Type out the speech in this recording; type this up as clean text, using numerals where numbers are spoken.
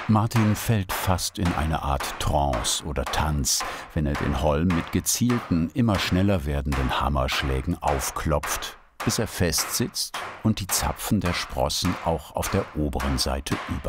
Martin fällt fast in eine Art Trance oder Tanz, wenn er den Holm mit gezielten, immer schneller werdenden Hammerschlägen aufklopft, bis er festsitzt und die Zapfen der Sprossen auch auf der oberen Seite